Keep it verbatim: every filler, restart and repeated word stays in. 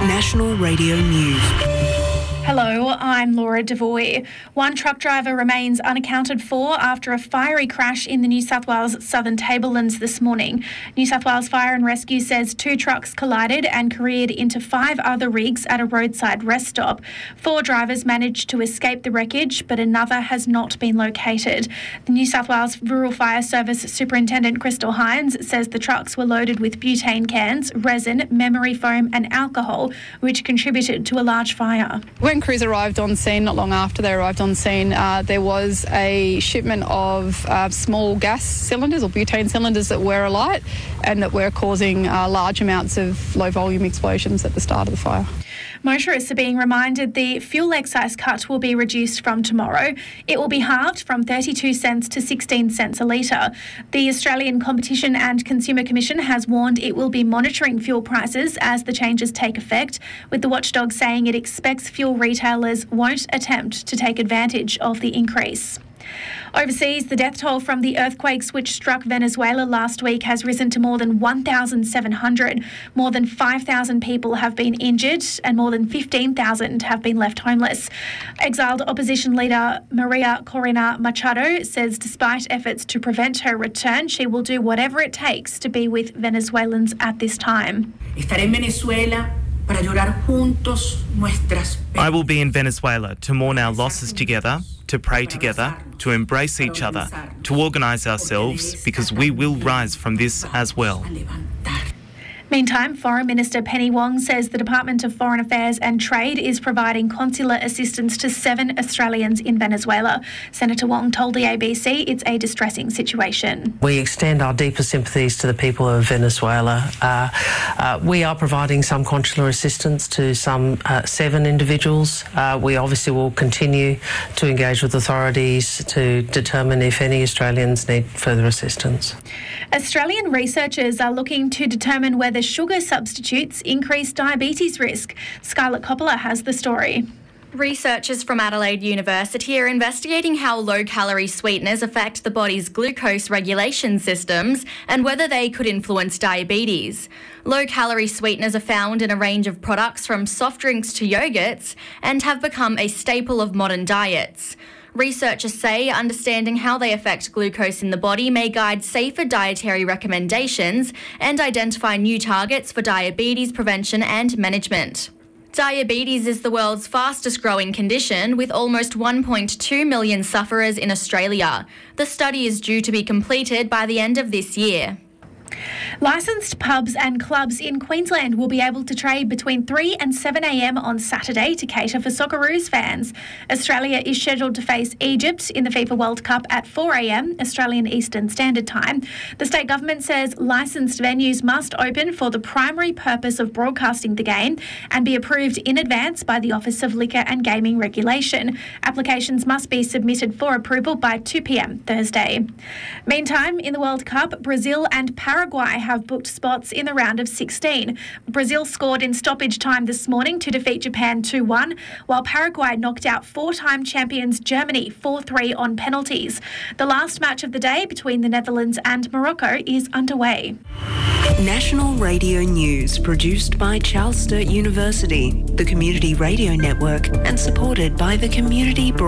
National Radio News. Hello, I'm Laura Devoy. One truck driver remains unaccounted for after a fiery crash in the New South Wales Southern Tablelands this morning. New South Wales Fire and Rescue says two trucks collided and careered into five other rigs at a roadside rest stop. Four drivers managed to escape the wreckage, but another has not been located. The New South Wales Rural Fire Service Superintendent Crystal Hines says the trucks were loaded with butane cans, resin, memory foam and alcohol, which contributed to a large fire. When crews arrived on scene, not long after they arrived on scene, uh, there was a shipment of uh, small gas cylinders or butane cylinders that were alight and that were causing uh, large amounts of low-volume explosions at the start of the fire. Motorists are being reminded the fuel excise cut will be reduced from tomorrow. It will be halved from thirty-two cents to sixteen cents a litre. The Australian Competition and Consumer Commission has warned it will be monitoring fuel prices as the changes take effect, with the watchdog saying it expects fuel retailers won't attempt to take advantage of the increase. Overseas, the death toll from the earthquakes which struck Venezuela last week has risen to more than one thousand seven hundred. More than five thousand people have been injured and more than fifteen thousand have been left homeless. Exiled opposition leader Maria Corina Machado says despite efforts to prevent her return, she will do whatever it takes to be with Venezuelans at this time. Estaré en Venezuela para llorar juntos nuestras. I will be in Venezuela to mourn our losses together, to pray together, to embrace each other, to organise ourselves, because we will rise from this as well. Meantime, Foreign Minister Penny Wong says the Department of Foreign Affairs and Trade is providing consular assistance to seven Australians in Venezuela. Senator Wong told the A B C it's a distressing situation. We extend our deepest sympathies to the people of Venezuela. Uh, uh, we are providing some consular assistance to some uh, seven individuals. Uh, we obviously will continue to engage with authorities to determine if any Australians need further assistance. Australian researchers are looking to determine whether sugar substitutes increase diabetes risk. Scarlett Coppola has the story. Researchers from Adelaide University are investigating how low-calorie sweeteners affect the body's glucose regulation systems and whether they could influence diabetes. Low-calorie sweeteners are found in a range of products from soft drinks to yogurts and have become a staple of modern diets. Researchers say understanding how they affect glucose in the body may guide safer dietary recommendations and identify new targets for diabetes prevention and management. Diabetes is the world's fastest growing condition, with almost one point two million sufferers in Australia. The study is due to be completed by the end of this year. Licensed pubs and clubs in Queensland will be able to trade between three and seven a m on Saturday to cater for Socceroos fans. Australia is scheduled to face Egypt in the FIFA World Cup at four a m Australian Eastern Standard Time. The state government says licensed venues must open for the primary purpose of broadcasting the game and be approved in advance by the Office of Liquor and Gaming Regulation. Applications must be submitted for approval by two p m Thursday. Meantime, in the World Cup, Brazil and Paraguay have booked spots in the round of sixteen. Brazil scored in stoppage time this morning to defeat Japan two one, while Paraguay knocked out four-time champions Germany four three on penalties. The last match of the day between the Netherlands and Morocco is underway. National Radio News, produced by Charles Sturt University, the Community Radio Network, and supported by the Community Broadcasting